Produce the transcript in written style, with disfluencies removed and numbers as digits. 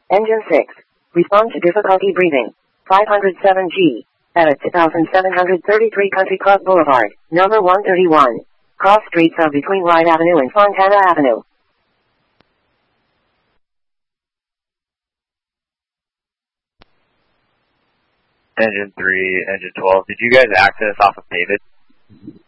Engine 6. Respond to difficulty breathing. 507G. At 2733 Country Club Boulevard, number 131. Cross streets of between Wright Avenue and Fontana Avenue. Engine 3, Engine 12. Did you guys access off of David?